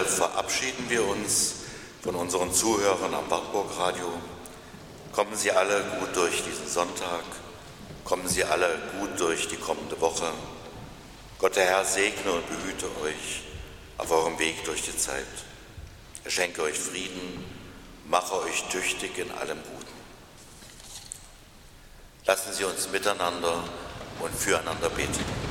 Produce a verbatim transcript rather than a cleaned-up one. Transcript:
verabschieden wir uns von unseren Zuhörern am Wartburg Radio. Kommen Sie alle gut durch diesen Sonntag. Kommen Sie alle gut durch die kommende Woche. Gott, der Herr, segne und behüte euch auf eurem Weg durch die Zeit. Er schenke euch Frieden, mache euch tüchtig in allem Guten. Lassen Sie uns miteinander und füreinander beten.